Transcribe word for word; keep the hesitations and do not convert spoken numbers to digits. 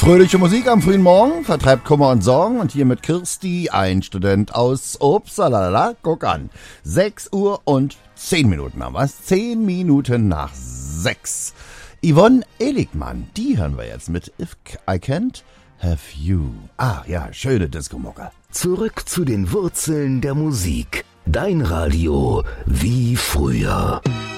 Fröhliche Musik am frühen Morgen vertreibt Kummer und Sorgen und hier mit Kirsti, ein Student aus Upsala. Guck an, sechs Uhr und zehn Minuten haben wir's, zehn Minuten nach sechs. Yvonne Eligmann, die hören wir jetzt mit If I Can't Have You. Ah ja, schöne Disco-Mucke. Zurück zu den Wurzeln der Musik. Dein Radio wie früher.